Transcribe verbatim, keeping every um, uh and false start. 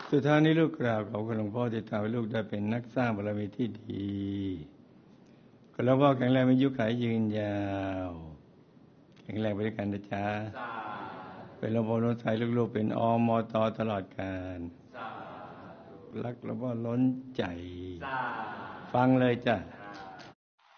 สุดท้ายนี้ลูกกราบขอบคุณหลวงพ่อที่ทำให้ลูกได้เป็นนักสร้างบารมีที่ดีขอหลวงพ่อแข็งแรงมีอายุขัยยืนยาวแข็งแรงไปด้วยกันนะจ๊ะเป็นหลวงพ่อล้นใจลูกๆเป็นอมตตลอดกาลรักหลวงพ่อล้นใจฟังเลยจ้ะ